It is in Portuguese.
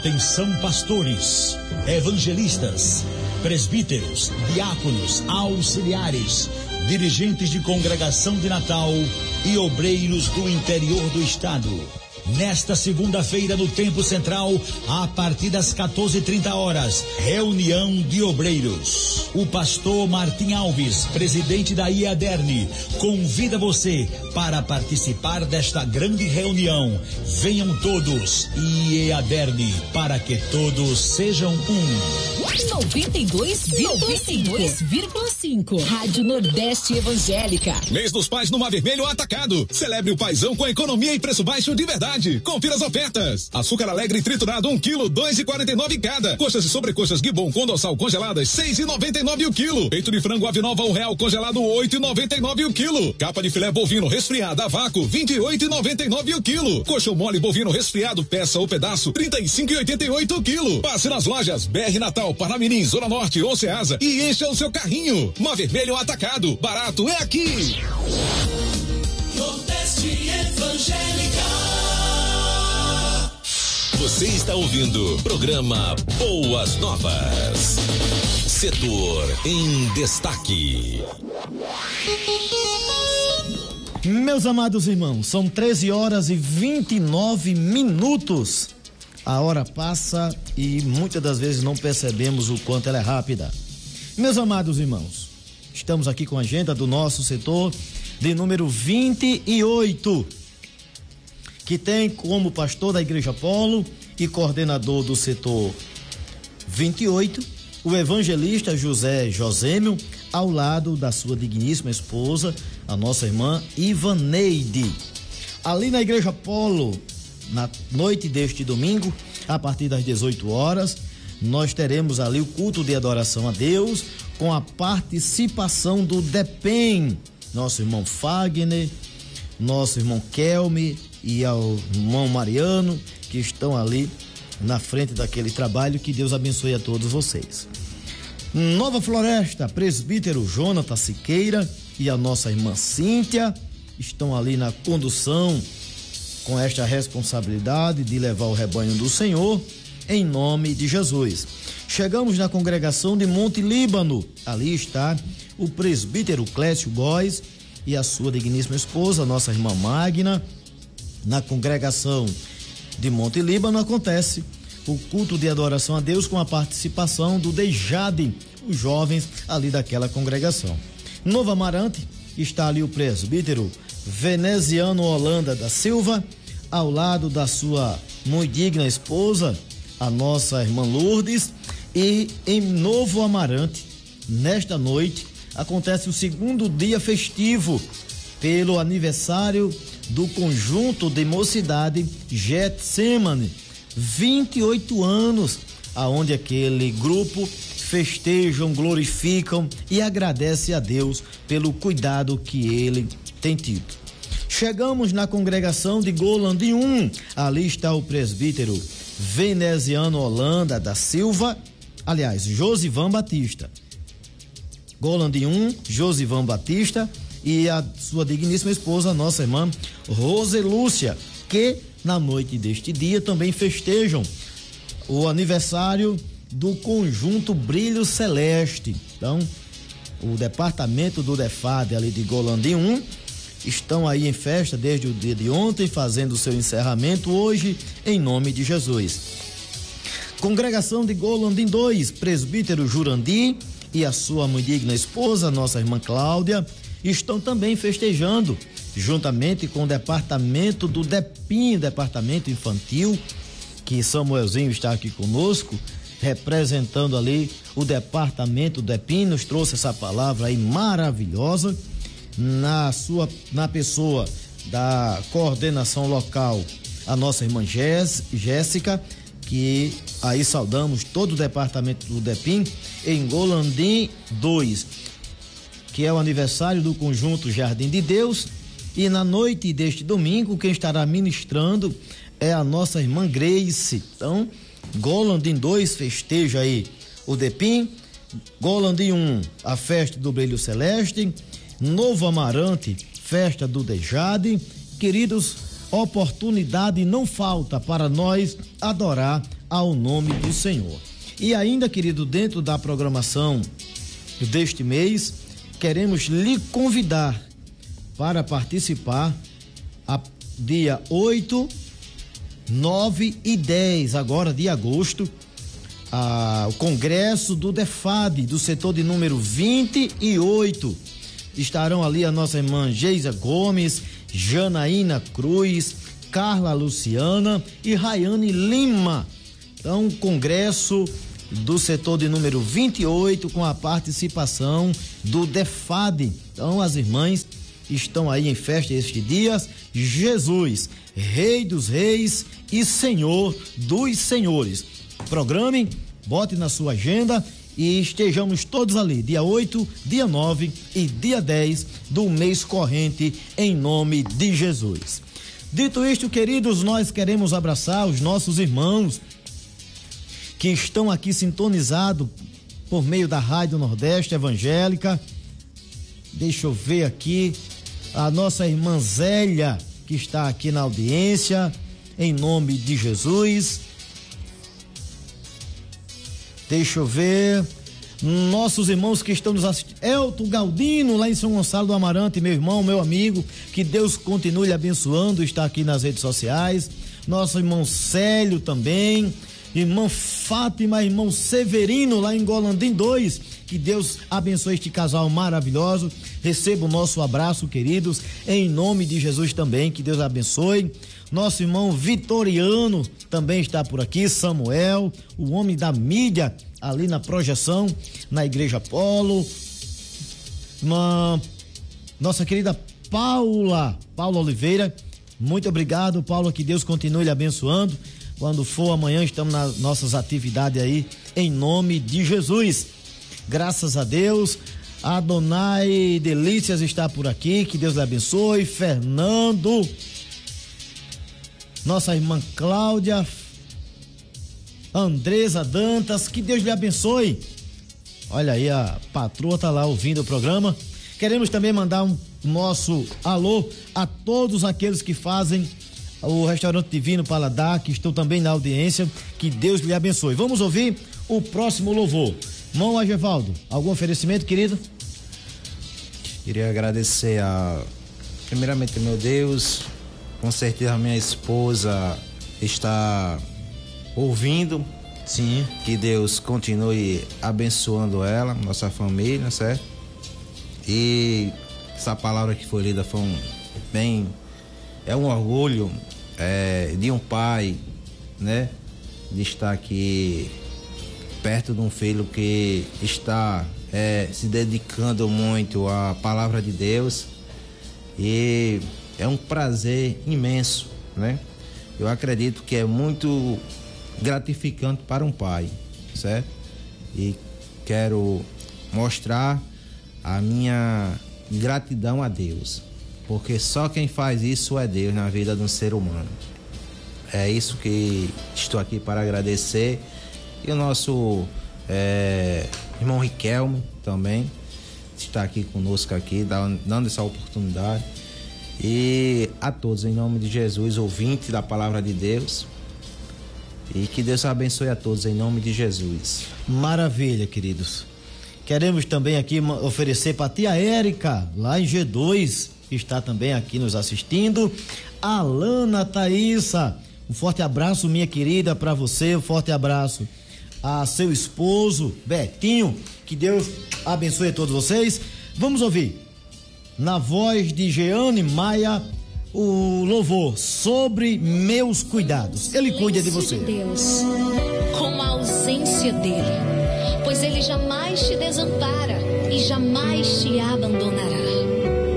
Atenção, pastores, evangelistas, presbíteros, diáconos, auxiliares, dirigentes de congregação de Natal e obreiros do interior do estado. Nesta segunda-feira, no Tempo Central, a partir das 14h30, reunião de obreiros. O pastor Martim Alves, presidente da IADERN, convida você para participar desta grande reunião. Venham todos, IADERN, para que todos sejam um. 92,5 Rádio Nordeste Evangélica. Mês dos Pais no Mar Vermelho Atacado. Celebre o paizão com economia e preço baixo de verdade. Confira as ofertas. Açúcar alegre triturado 1 kg, 2,49 cada. Coxas e sobrecoxas Guibon com dorsal congeladas 6,99 o quilo. Peito de frango ave nova R$1 congelado 8,99 o quilo. Capa de filé bovino resfriada a vácuo 28,99 o quilo. Coxão mole bovino resfriado peça ou pedaço 35,88 o quilo. Passe nas lojas BR Natal, Parnamirim, Zona Norte ou Ceasa e encha o seu carrinho. Mar Vermelho Atacado. Barato é aqui. Nordeste Evangélica. Você está ouvindo programa Boas Novas. Setor em destaque. Meus amados irmãos, são 13h29. A hora passa e muitas das vezes não percebemos o quanto ela é rápida. Meus amados irmãos, estamos aqui com a agenda do nosso setor de número 28, que tem como pastor da Igreja Polo e coordenador do setor 28, o evangelista José Josêmio, ao lado da sua digníssima esposa, a nossa irmã Ivaneide. Ali na Igreja Polo, na noite deste domingo, a partir das 18 horas, nós teremos ali o culto de adoração a Deus, com a participação do DEPEN, nosso irmão Fagner, nosso irmão Kelme e ao irmão Mariano, que estão ali na frente daquele trabalho. Que Deus abençoe a todos vocês. Nova Floresta, presbítero Jonathan Siqueira e a nossa irmã Cíntia estão ali na condução, com esta responsabilidade de levar o rebanho do Senhor, em nome de Jesus. Chegamos na congregação de Monte Líbano. Ali está o presbítero Clécio Góes e a sua digníssima esposa, nossa irmã Magna. Na congregação de Monte Líbano acontece o culto de adoração a Deus com a participação do Dejade, os jovens ali daquela congregação. Novo Amarante está ali o presbítero Veneziano Holanda da Silva, ao lado da sua muito digna esposa, a nossa irmã Lourdes. E em Novo Amarante, nesta noite, acontece o segundo dia festivo pelo aniversário do conjunto de mocidade Getsemane, 28 anos, aonde aquele grupo festejam, glorificam e agradece a Deus pelo cuidado que ele tem tido. Chegamos na congregação de Golandi 1, ali está o presbítero Veneziano Holanda da Silva, aliás, Josivan Batista. Golandi 1, Josivan Batista e a sua digníssima esposa, nossa irmã Roselúcia, que na noite deste dia também festejam o aniversário do conjunto Brilho Celeste. Então, o departamento do DEFAD ali de Golandi 1 estão aí em festa desde o dia de ontem, fazendo o seu encerramento hoje, em nome de Jesus. Congregação de Golandi 2, presbítero Jurandi e a sua muito digna esposa, nossa irmã Cláudia, estão também festejando, juntamente com o departamento do DEPIN, departamento infantil, que Samuelzinho está aqui conosco, representando ali o departamento do DEPIN, nos trouxe essa palavra aí maravilhosa, na pessoa da coordenação local, a nossa irmã Jéssica, que aí saudamos todo o departamento do DEPIN em Golandi 2, que é o aniversário do conjunto Jardim de Deus. E na noite deste domingo, quem estará ministrando é a nossa irmã Grace. Então, Golandi 2 festeja aí o DEPIN, Golandi 1 a festa do Brilho Celeste, Novo Amarante, festa do Dejade. Queridos, oportunidade não falta para nós adorar ao nome do Senhor. E ainda, querido, dentro da programação deste mês, queremos lhe convidar para participar dia 8, 9 e 10 agora de agosto, o congresso do DEFAD, do setor de número 28. Estarão ali a nossa irmã Geisa Gomes, Janaína Cruz, Carla Luciana e Rayane Lima. Então, congresso do setor de número 28 com a participação do DEFAD. Então, as irmãs estão aí em festa estes dias. Jesus, Rei dos Reis e Senhor dos Senhores. Programe, bote na sua agenda e estejamos todos ali, dia 8, dia 9 e dia 10 do mês corrente, em nome de Jesus. Dito isto, queridos, nós queremos abraçar os nossos irmãos que estão aqui sintonizados por meio da Rádio Nordeste Evangélica. Deixa eu ver aqui a nossa irmã Zélia, que está aqui na audiência, em nome de Jesus. Deixa eu ver, nossos irmãos que estão nos assistindo, Elton Galdino, lá em São Gonçalo do Amarante, meu irmão, meu amigo, que Deus continue lhe abençoando, está aqui nas redes sociais. Nosso irmão Célio também, irmã Fátima, irmão Severino, lá em Golandim 2, que Deus abençoe este casal maravilhoso. Receba o nosso abraço, queridos, em nome de Jesus também, que Deus abençoe. Nosso irmão Vitoriano também está por aqui, Samuel, o homem da mídia, ali na projeção, na Igreja Polo. Nossa querida Paula Oliveira, muito obrigado, Paula, que Deus continue lhe abençoando. Quando for amanhã, estamos nas nossas atividades aí, em nome de Jesus. Graças a Deus. A Adonai Delícias está por aqui, que Deus lhe abençoe. Fernando, nossa irmã Cláudia, Andresa Dantas, que Deus lhe abençoe. Olha aí, a patroa tá lá ouvindo o programa. Queremos também mandar um nosso alô a todos aqueles que fazem o Restaurante Divino Paladar, que estão também na audiência, que Deus lhe abençoe. Vamos ouvir o próximo louvor. Irmão Agevaldo, algum oferecimento, querido? Queria agradecer primeiramente, meu Deus, com certeza a minha esposa está ouvindo. Sim. Que Deus continue abençoando ela, nossa família, certo? E essa palavra que foi lida foi é um orgulho de um pai, né? De estar aqui perto de um filho que está se dedicando muito à palavra de Deus, e é um prazer imenso, né? Eu acredito que é muito gratificante para um pai, certo? E quero mostrar a minha gratidão a Deus, porque só quem faz isso é Deus na vida de um ser humano. É isso que estou aqui para agradecer. E o nosso irmão Riquelme também está aqui conosco aqui, dando essa oportunidade. E a todos, em nome de Jesus, ouvintes da palavra de Deus, e que Deus abençoe a todos em nome de Jesus. Maravilha, queridos. Queremos também aqui oferecer para a tia Érica, lá em G2, que está também aqui nos assistindo. Alana Thaísa, um forte abraço, minha querida, para você, um forte abraço a seu esposo, Betinho, que Deus abençoe a todos vocês. Vamos ouvir, na voz de Jeane Maia, o louvor Sobre Meus Cuidados. Ele cuida de você. Deus, com a ausência dele, pois ele jamais te desampara e jamais te abandonará.